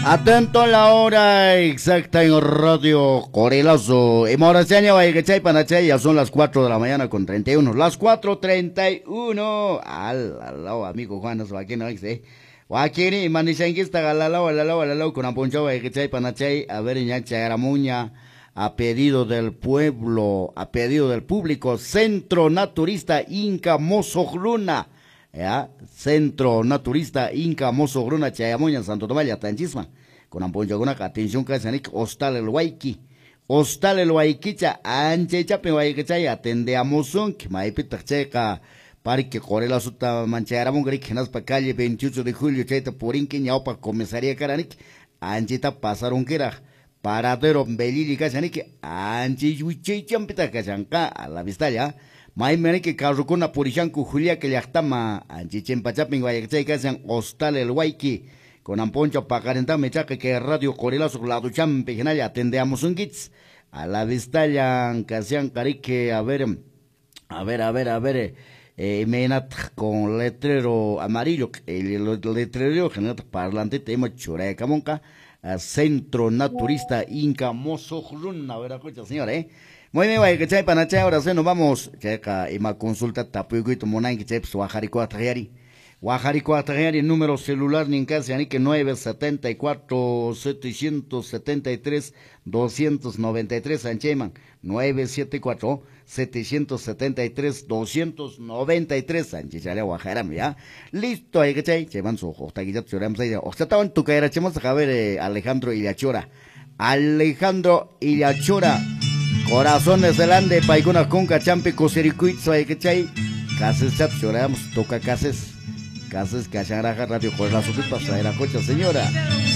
Atento a la hora exacta en Radio Corelazo. En Moraseña, Vallechay, Panachay, ya son las 4 de la mañana con 31. Las 4:31. Al amigo Juan, eso aquí no dice. Wakini, Manishanguista, Galalao, con Aponcho, Vallechay, Panachay, a ver, Ñacha, Aramuña, a pedido del pueblo, a pedido del público, Centro Naturista Inca Mozogruna. Ya, Centro Naturista Inca Mozogruna Chayamoña Santo Tomás Tanchisma con amponjaguna atención casanik hostal el Huayquicha anche chape Huayquicha atende a Mozón que maipita checa parque Corela Suta Mancharamón Grick Naspa calle 28 de julio chaita Purinque ñaupa comisaría Caranik anchita pasaron que era paradero Belili casanik anche yuche champita casanca a la vista ya May que carrucona purishanku Julia que llactama anchichen pachapin Guayachay casan hostal el Huayqui con amponcho pacarenta mechaque que Radio Corelazo la duchan pejenaya atendemos un kits a la vista ya casian carique a ver menat con letrero amarillo el letrero general parlante tema chureca monca Centro Naturista Inca Mozogruna a ver escucha señor muy bien, vaya que chay panachay, ahora sí nos vamos. Checa, y ma consulta tapuiguito monay que chay, pues Guajarico Atajari. Guajarico Atajari, número celular, ni en casa, ni que 974-773-293, Sancheman. 974-773-293, Sanchichale, Guajaram, ya. Listo, ahí que chay, cheman su ojo, taquillat, choramos ahí. O sea, estaban tu caera, chemos a ver, Alejandro Illachora. Alejandro Illachora. Corazones del Ande, Paiguna Conca, Champi, Cosiricuitzo, Ayquechay, Cases Chat, lloramos, toca Cases, Cacharaja, Radio Corelazo, ¿qué pasa? Era cocha, señora.